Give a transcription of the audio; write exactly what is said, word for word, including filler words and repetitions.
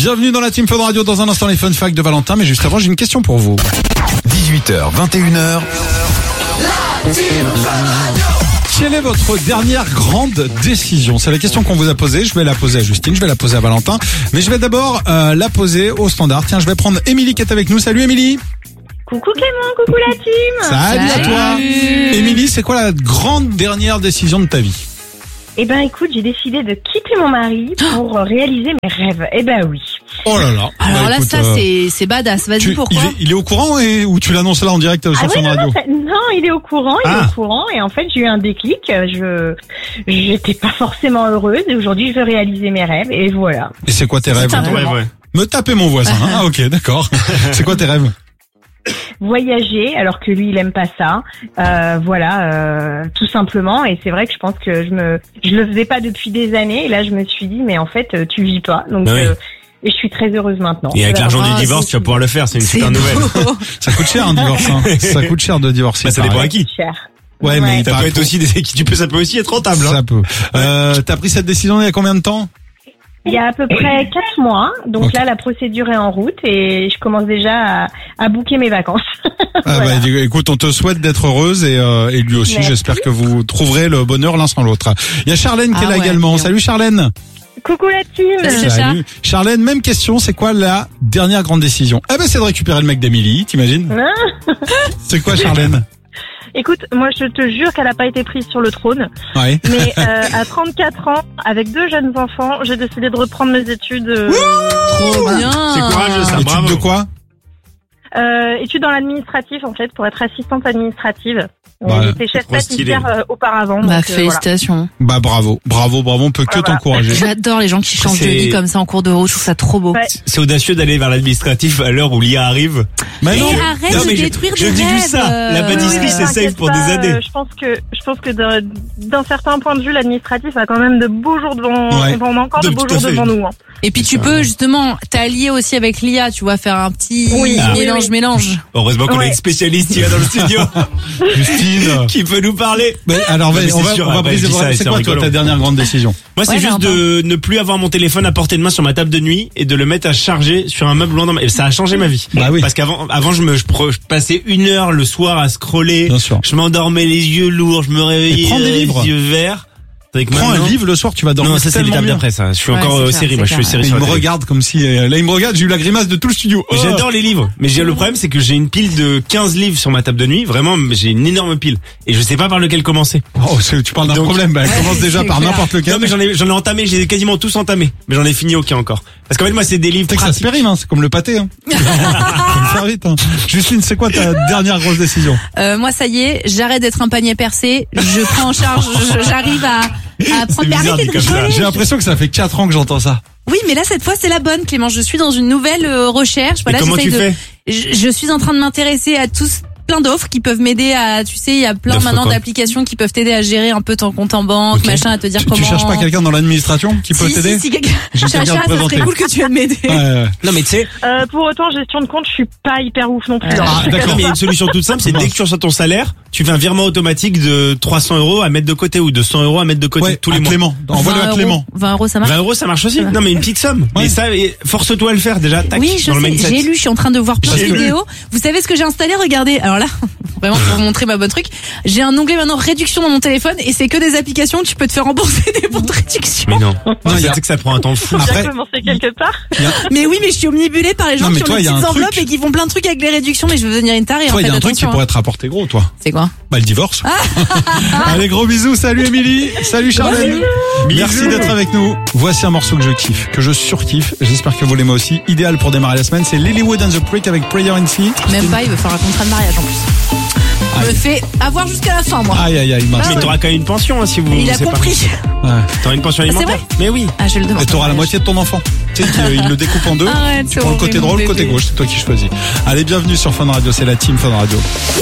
Bienvenue dans la Team Fun Radio. Dans un instant, les fun facts de Valentin. Mais juste avant, j'ai une question pour vous. dix-huit heures, vingt et une heures. La Team Fun Radio. Quelle est votre dernière grande décision? C'est la question qu'on vous a posée. Je vais la poser à Justine, je vais la poser à Valentin. Mais je vais d'abord euh, la poser au standard. Tiens, je vais prendre Émilie qui est avec nous. Salut Émilie. Coucou Clément, coucou la team. Salut, Salut à toi. Émilie, c'est quoi la grande dernière décision de ta vie? Eh ben écoute, j'ai décidé de quitter mon mari pour réaliser mes rêves. Eh ben oui. Oh là là. Alors bah, là, écoute, ça euh, c'est c'est badass. Vas-y, tu, pourquoi il est, il est au courant et, ou tu l'annonces là en direct sur ah Fun oui, Radio? non, non, non, il est au courant, il ah. est au courant. Et en fait, j'ai eu un déclic. Je, j'étais pas forcément heureuse et aujourd'hui, je veux réaliser mes rêves et voilà. Et c'est quoi tes rêves? Ouais, ouais. Me taper mon voisin. Hein ah ok, d'accord. C'est quoi tes rêves? Voyager, alors que lui il aime pas ça, euh, voilà, euh, tout simplement. Et c'est vrai que je pense que je me, je le faisais pas depuis des années. Et là, je me suis dit, mais en fait, tu vis pas. Donc, oui. euh, et je suis très heureuse maintenant. Et avec voilà. l'argent Ah, du divorce, c'est... tu vas pouvoir le faire. C'est une super nouvelle. Ça coûte cher un divorce. Hein. Ça coûte cher de divorcer. Bah, ça dépend à qui. Cher. Ouais, mais ça peut être aussi des, tu peux, ça peut aussi être rentable. Ça Hein. peut. Euh, t'as pris cette décision il y a combien de temps? Il y a à peu près quatre mois, donc okay. Là la procédure est en route et je commence déjà à, à booker mes vacances. Ah voilà. Bah, écoute, on te souhaite d'être heureuse et, euh, et lui aussi. Merci. J'espère que vous trouverez le bonheur l'un sans l'autre. Il y a Charlène qui ah est là ouais, également. Bien. Salut Charlène. Coucou la team. Salut, Salut. Charlène, même question. C'est quoi la dernière grande décision? Eh ben c'est de récupérer le mec d'Émilie, t'imagines? C'est quoi Charlène? Écoute, moi je te jure qu'elle n'a pas été prise sur le trône. Ouais. Mais euh, à trente-quatre ans, avec deux jeunes enfants, j'ai décidé de reprendre mes études. Euh, Trop bien. C'est courageux ça. Études Bravo. de quoi? euh, Études dans l'administratif en fait, pour être assistante administrative. Bah, J'étais chef pâtissière euh, auparavant. Bah donc, félicitations. Euh, Bah voilà. bravo, bravo, bravo. On peut que voilà. t'encourager. J'adore les gens qui changent c'est... de vie comme ça en cours de route. Je trouve ça trop beau. Ouais. C'est audacieux d'aller vers l'administratif à l'heure où l'I A arrive. Mais non. Et arrête non, de mais détruire je, des je dis juste rêves. ça. La pâtisserie, Oui, c'est safe pour pas, des années. Euh, je pense que, je pense que de, d'un certain point de vue, l'administratif a quand même de beaux jours devant, ouais. on a encore de, de beaux jours devant nous. Hein. Et puis tu peux justement t'allier aussi avec l'I A, tu vois, faire un petit oui, mélange oui. mélange. Heureusement qu'on ouais. a une spécialiste là dans le studio. Justine. Qui peut nous parler. Mais alors, non, mais on va, sûr, on va après, briser. ça, C'est quoi toi ta dernière grande décision? Moi, c'est ouais, juste de ne plus avoir mon téléphone à portée de main sur ma table de nuit et de le mettre à charger sur un meuble loin dans ma... Et ça a changé ma vie. Bah oui. Parce qu'avant, avant, je me, je, je passais une heure le soir à scroller. Bien sûr. Je m'endormais les yeux lourds, je me réveillais prends des les livres. yeux verts. Prends un livre le soir, tu vas dormir. Non, ça c'est l'étape d'après ça. Je suis ouais, encore euh, clair, série, moi je suis série il sur me la télé. regarde comme si euh, là il me regarde, j'ai eu la grimace de tout le studio. Oh. J'adore les livres, mais j'ai le problème c'est que j'ai une pile de quinze livres sur ma table de nuit, vraiment j'ai une énorme pile et je sais pas par lequel commencer. Oh, tu parles d'un Donc, problème, bah, elle commence déjà par clair. n'importe lequel. Non mais j'en ai j'en ai entamé, j'ai quasiment tous entamés, mais j'en ai fini aucun encore. Parce qu'en fait moi c'est des livres C'est que ça se pratiques. périme, hein, c'est comme le pâté. Hein. Faut le faire vite. Hein. Justine, c'est quoi ta dernière grosse décision? Euh, moi ça y est, j'arrête d'être un panier percé, je prends en charge, je- j'arrive à à prendre. Mais bizarre arrêtez dit de comme ça. rigoler. J'ai l'impression que ça fait quatre ans que j'entends ça. Oui, mais là cette fois c'est la bonne, Clément. Je suis dans une nouvelle euh, recherche. Voilà, Et comment j'essaye tu de. fais Je, je suis en train de m'intéresser à tous plein d'offres qui peuvent m'aider à, tu sais, il y a plein D'offres maintenant quoi d'applications qui peuvent t'aider à gérer un peu ton compte en banque, Ok. machin, à te dire Tu, comment. tu cherches pas quelqu'un dans l'administration qui peut si, t'aider? si, si, quelqu'un. J'ai Chacha, quelqu'un à te ça serait présenter. cool que tu viennes m'aider. Ouais, ouais. Non mais tu sais, Euh, pour autant, gestion de compte, je suis pas hyper ouf non plus. Ah, hein. Ah, non, d'accord. mais il y a une solution toute simple, c'est dès que tu reçois ton salaire, tu fais un virement automatique de trois cents euros à mettre de côté ou de cent euros à mettre de côté Ouais, tous les à mois. Clément. Envoie-le vingt à euros. Clément. vingt euros, ça marche. vingt euros ça marche aussi. Non mais une petite somme. Ouais. Mais ça, et force-toi à le faire déjà. Tac, Oui, je dans le sais, mindset. j'ai lu, je suis en train de voir plein de J'ai lu. vidéos. Vous savez ce que j'ai installé? Regardez. Alors là, vraiment pour vous montrer ma bonne truc, j'ai un onglet maintenant réduction dans mon téléphone et c'est que des applications où tu peux te faire rembourser des bons de réduction. Mais non. Non, Non, il y a- c'est que ça prend un temps fou. Faut Après- bien commencer quelque part. Mais oui, mais je suis omnibulée par les gens Non, mais qui ont toi, des il y a petites un enveloppes truc- et qui font plein de trucs avec les réductions, mais je veux devenir une tarée en Toi, il fait. y a un truc qui attention. pourrait te rapporter gros, toi. C'est quoi? Bah, le divorce. Ah. Allez, gros bisous. Salut Émilie. Salut Charlène. Merci Bisous. d'être avec nous. Voici un morceau que je kiffe, que je surkiffe. J'espère que vous l'aimez aussi. Idéal pour démarrer la semaine. C'est Lilywood and the Prick avec Prayer in Sea. Même pas, il veut faire un contrat de mariage en plus. Aïe. Me fait avoir jusqu'à la fin, moi. Aïe, aïe, aïe, mince. Mais t'auras quand même une pension hein, si vous. Il a c'est pas- compris. Ouais. T'auras une pension c'est alimentaire. vrai Mais oui. Ah, je le demande. Et t'auras la moitié de ton enfant. Tu sais qu'il le découpe en deux. Arrête, Tu c'est prends le côté horrible, drôle, mon le côté bébé. gauche. C'est toi qui choisis. Allez, bienvenue sur Fun Radio. C'est la team Fun Radio.